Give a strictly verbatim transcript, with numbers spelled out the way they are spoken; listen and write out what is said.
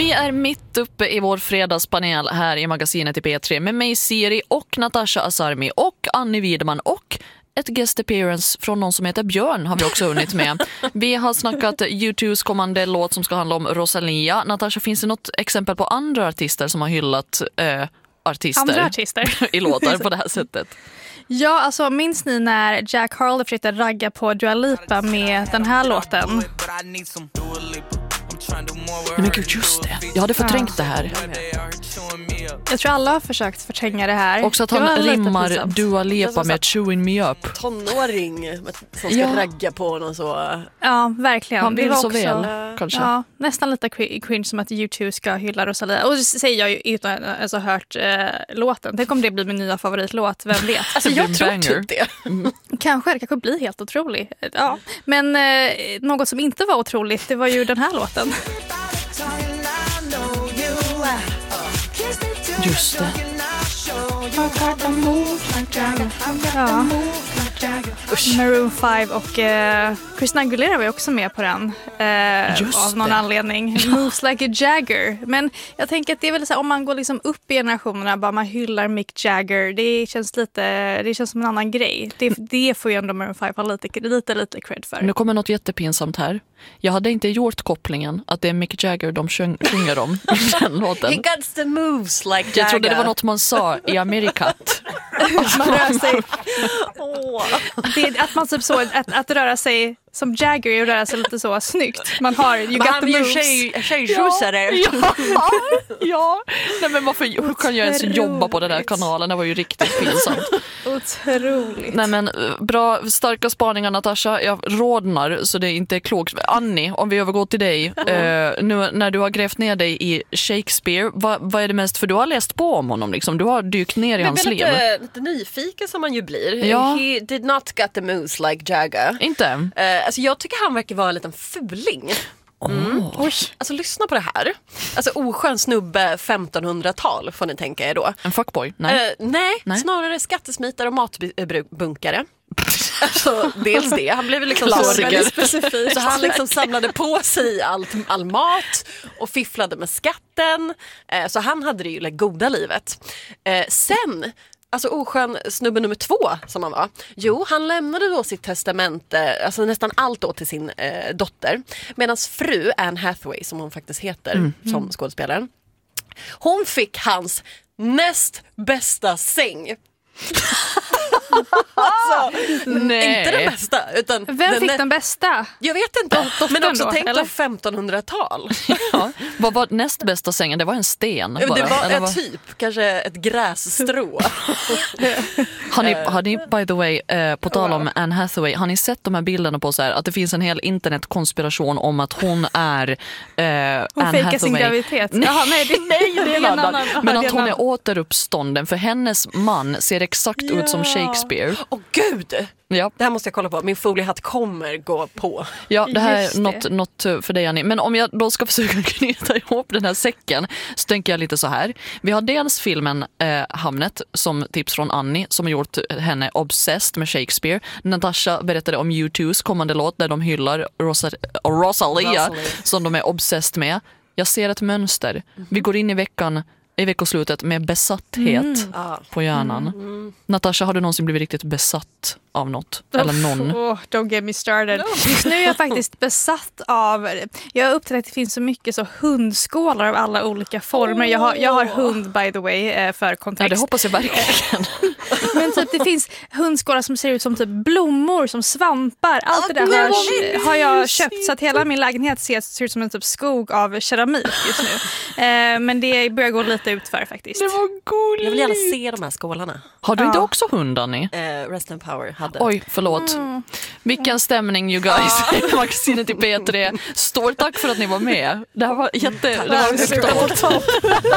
Vi är mitt uppe i vår fredagspanel här i magasinet i P tre med mig Siri och Natasha Asarmi och Annie Widman och ett guest appearance från någon som heter Björn har vi också hunnit med. Vi har snackat U two's kommande låt som ska handla om Rosalia. Natasha, finns det något exempel på andra artister som har hyllat eh, artister, andra artister i låtar på det här sättet? Ja, alltså minns ni när Jack Harlow försökte ragga på Dua Lipa med den här låten? Nej, men gud, just det. Jag hade förträngt ja. det här. Jag tror alla har försökt förtränga det här. Också att han rimmar Dua Lipa med Chewing Me Up. Tonåring som ska ja. ragga på honom så. Ja, verkligen. Han vill så också, väl, kanske. Ja, nästan lite cringe som att U two ska hylla Rosalia. Och det säger jag ju utan att alltså, hört eh, låten. Tänk om det blir min nya favoritlåt, vem vet? Alltså jag tror typ det. Mm. Kanske, det kanske blir helt otroligt. Ja. Men eh, något som inte var otroligt, det var ju den här låten. Just det. Ja. Maroon five och uh, Christina Aguilera var ju också med på den uh, av någon det. anledning. Moves like a Jagger. Men jag tänker att det är väl så här, om man går liksom upp i generationerna, bara man hyllar Mick Jagger, det känns lite, det känns som en annan grej. Det, det får ju ändå Maroon five ha lite, lite, lite cred för. Nu kommer något jättepinsamt här. Jag hade inte gjort kopplingen att det är Mick Jagger de sjung, sjunger om i den låten. He got the moves like Jagger. Jag trodde det var något man sa i Amerikat. Man rör sig. Oh. Det, att man typ så att, att röra sig som Jagger är att röra sig lite så snyggt. Man har you got the moves. Tjej, tjejrosare. Ja. Ja. ja. Nej, men varför hur kan jag ens jobba på den där kanalen? Det var ju riktigt pinsamt. Otroligt. Nej, men bra, starka spaningar, Natasha. Jag rådnar så det inte är klokt. Annie, om vi övergår till dig. Mm. Uh, nu när du har grävt ner dig i Shakespeare, vad, vad är det mest? För du har läst på om honom liksom. Du har dykt ner i hans liv. Jag är lite, lite nyfiken som man ju blir. Ja. He did not get the moves like Jagger. Inte? Uh, alltså jag tycker han verkar vara en liten fuling. Mm. Oh. Alltså lyssna på det här. Alltså oskön snubbe femtonhundratal får ni tänka er då. En fuckboy? Nej. Uh, nej, nej, snarare skattesmitare och matbunkare. Alltså, dels det. Han blev liksom så väldigt specifik. Så han liksom samlade på sig allt, all mat och fifflade med skatten. Uh, så han hade det ju like, goda livet. Uh, sen... Alltså oskön snubbe nummer två som han var. Jo, han lämnade då sitt testamente, alltså nästan allt då till sin eh, dotter. Medan fru, Anne Hathaway, som hon faktiskt heter mm. som skådespelaren, hon fick hans näst bästa säng. Alltså, nej. Inte den bästa utan vem den fick nä- den bästa? Jag vet inte, då, men också då, tänk eller? då femtonhundratal. Ja. Vad var näst bästa sängen? Det var en sten bara. Det var Eller ett vad? typ, kanske ett grässtrå. Har ni, har ni by the way, eh, på tal om Anne Hathaway, har ni sett de här bilderna på så här, att det finns en hel internetkonspiration om att hon är eh, hon Anne fejkar Hathaway. sin graviditet. Nej, Jaha, nej, det, nej, det är en annan. annan. Men Aha, att hon annan. är återuppstånden, för hennes man ser exakt Ja. ut som Shakespeare. Åh gud! Ja. Det här måste jag kolla på. Min foliehatt kommer gå på. Ja, det här Just är något, något för dig, Annie. Men om jag då ska försöka knyta ihop den här säcken så tänker jag lite så här. Vi har dels filmen eh, Hamnet som tips från Annie som har gjort henne obsessed med Shakespeare. Natasha berättade om U two's kommande låt där de hyllar Rosa- Rosalia, Rosalia som de är obsessed med. Jag ser ett mönster. Mm-hmm. Vi går in i veckan i veckoslutet med besatthet mm. på hjärnan. Mm. Mm. Natasha, har du någonsin blivit riktigt besatt av något? Eller någon? Oh, don't get me started. No. Just nu är jag faktiskt besatt av... Jag har upptäckt att det finns så mycket så hundskålar av alla olika former. Oh. Jag, har, jag har hund, by the way, för kontext. Ja, det hoppas jag verkligen. Men typ, det finns hundskålar som ser ut som typ blommor, som svampar. Allt oh, det där har, har jag köpt. Så att hela min lägenhet ser, ser ut som en typ skog av keramik just nu. Eh, men det börjar gå lite ut för faktiskt. Det var gulligt. Jag vill gärna se de här skålarna. Har du ja. inte också hund, Annie? Uh, Rest and Power hade. Oj, förlåt. Mm. Vilken stämning, you guys. Magasinet i P tre. Stort tack för att ni var med. Det här var jätte... Det var